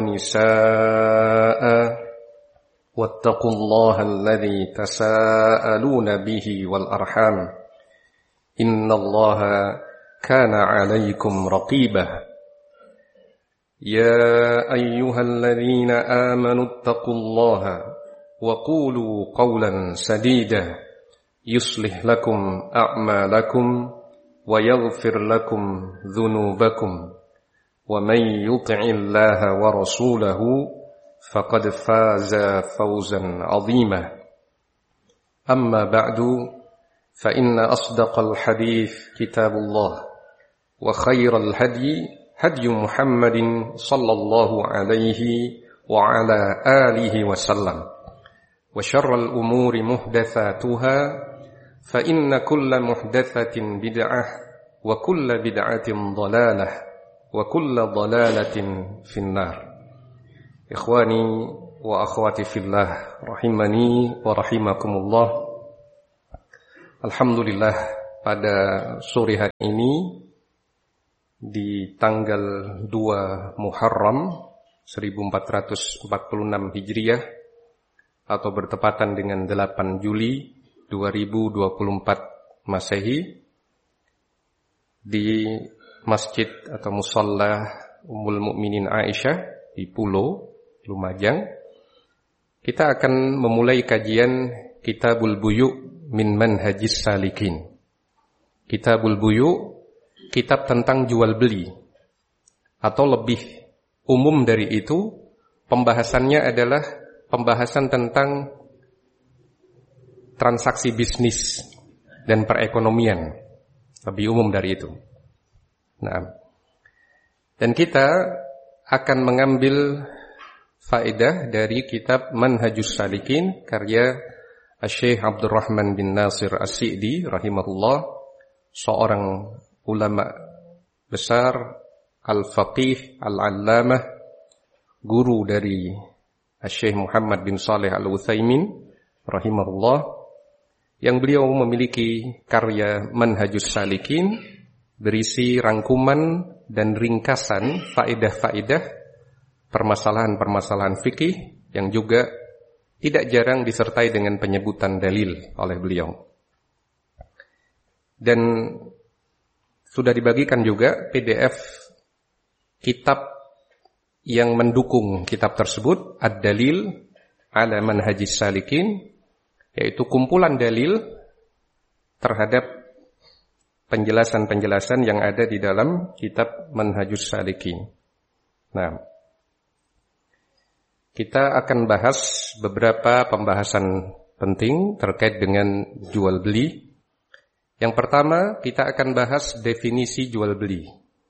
ونساء واتقوا الله الذي تساءلون به والأرحام إن الله كان عليكم رقيبا. يا أيها الذين آمنوا اتقوا الله وقولوا قولا سديدا يصلح لكم أعمالكم ويغفر لكم ذنوبكم ومن يطع الله ورسوله فقد فاز فوزا عظيما. أما بعد فإن أصدق الحديث كتاب الله وخير الهدي هدي محمد صلى الله عليه وعلى آله وسلم وشر الأمور محدثاتها فإن كل محدثة بدعة وكل بدعة ضلالة وكل ضلالة في النار. إخواني wa akhwati fillah rahimani wa rahimakumullah. Alhamdulillah, pada sore hari ini di tanggal dua Muharram seribu empat ratus empat puluh enam Hijriah atau bertepatan dengan delapan Juli dua ribu dua puluh empat Masehi, di masjid atau musalla Ummul Mukminin Aisyah di Pulo Lumajang, kita akan memulai kajian Kitabul Buyu' min Manhajis Salikin. Kitabul Buyu', kitab tentang jual beli, atau lebih umum dari itu, pembahasannya adalah pembahasan tentang transaksi bisnis dan perekonomian, lebih umum dari itu. Nah, dan kita akan mengambil faedah dari kitab Manhajus Salikin karya Syekh Abdurrahman bin Nasir As-Sa'di rahimahullah, seorang ulama besar, al-faqih, al-allamah, guru dari Syekh Muhammad bin Saleh Al-Utsaimin rahimahullah, yang beliau memiliki karya Manhajus Salikin berisi rangkuman dan ringkasan faedah-faedah permasalahan-permasalahan fikih yang juga tidak jarang disertai dengan penyebutan dalil oleh beliau. Dan sudah dibagikan juga P D F kitab yang mendukung kitab tersebut, Ad-Dalil ala Manhajis Salikin, yaitu kumpulan dalil terhadap penjelasan-penjelasan yang ada di dalam kitab Manhajus Salikin. Nah, kita akan bahas beberapa pembahasan penting terkait dengan jual beli. Yang pertama, kita akan bahas definisi jual beli.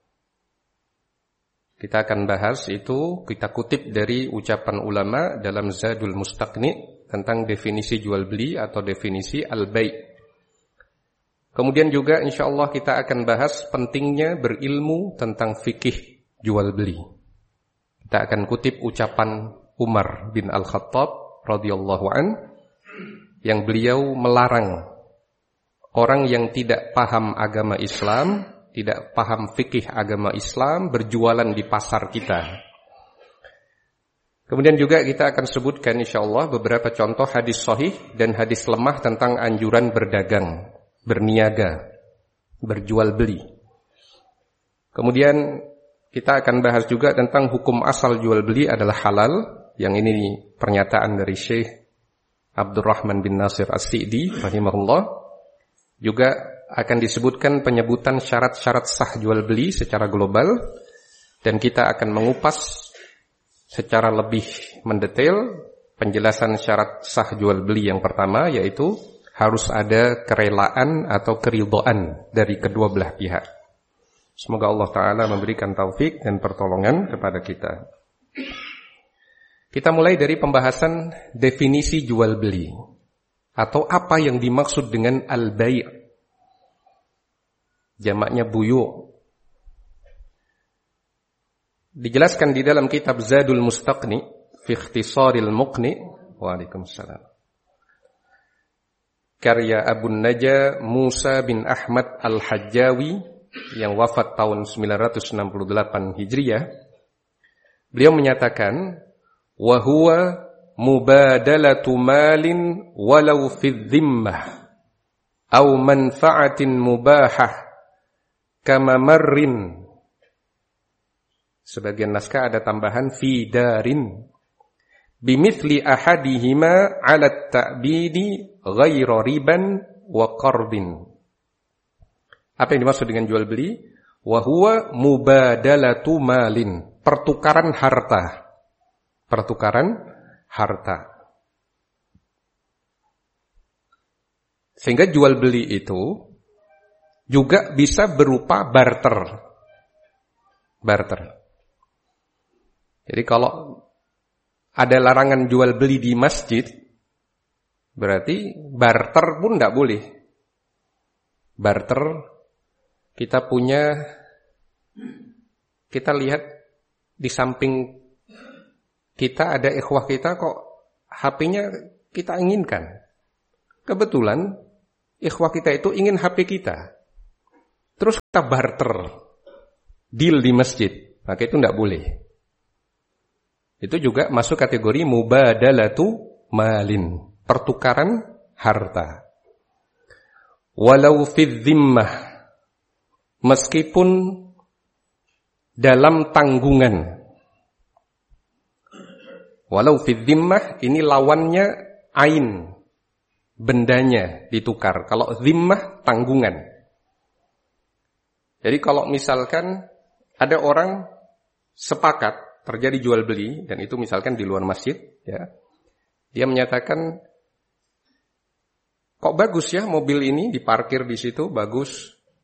Kita akan bahas itu, kita kutip dari ucapan ulama dalam Zadul Mustaqni tentang definisi jual beli atau definisi al-bai'. Kemudian juga insyaallah kita akan bahas pentingnya berilmu tentang fikih jual beli. Kita akan kutip ucapan Umar bin Al-Khattab radhiyallahu an, yang beliau melarang orang yang tidak paham agama Islam, tidak paham fikih agama Islam, berjualan di pasar kita. Kemudian juga kita akan sebutkan insyaallah beberapa contoh hadis sahih dan hadis lemah tentang anjuran berdagang, berniaga, berjual beli. Kemudian kita akan bahas juga tentang hukum asal jual beli adalah halal, yang ini pernyataan dari Syekh Abdurrahman bin Nasir As-Sa'di rahimahullah. Juga akan disebutkan penyebutan syarat-syarat sah jual beli secara global, dan kita akan mengupas secara lebih mendetail penjelasan syarat sah jual beli yang pertama, yaitu harus ada kerelaan atau keridhaan dari kedua belah pihak. Semoga Allah Ta'ala memberikan taufik dan pertolongan kepada kita. Kita mulai dari pembahasan definisi jual beli, atau apa yang dimaksud dengan al-bai', jamaknya buyu'. Dijelaskan di dalam kitab Zadul Mustaqni fi Ikhtisaril Muqni. Waalaikumsalam. Karya Abu Naja Musa bin Ahmad Al-Hajjawi yang wafat tahun sembilan ratus enam puluh delapan Hijriah. Beliau menyatakan, wa huwa mubadalatu malin walau fi dhimmah aw manfa'atin mubahah kama marrin. Sebagian naskah ada tambahan fi darin bimithli ahadihima 'ala at-ta'bidi ghaira riban wa qardin. Apa yang dimaksud dengan jual beli? Wa huwa mubadalatu malin, pertukaran harta. Pertukaran harta. Sehingga jual beli itu juga bisa berupa barter. Barter. Jadi kalau ada larangan jual beli di masjid, berarti barter pun tidak boleh. Barter, kita punya, kita lihat di samping kita ada ikhwah kita kok H P-nya kita inginkan. Kebetulan ikhwah kita itu ingin H P kita. Terus kita barter, deal di masjid, maka itu tidak boleh. Itu juga masuk kategori mubadalatu malin, pertukaran harta. Walau fi dhimmah, meskipun dalam tanggungan. Walau fi dhimmah, ini lawannya ain, bendanya ditukar. Kalau dhimmah, tanggungan. Jadi kalau misalkan ada orang sepakat terjadi jual beli, dan itu misalkan di luar masjid, ya, dia menyatakan, kok bagus ya mobil ini diparkir di situ, bagus.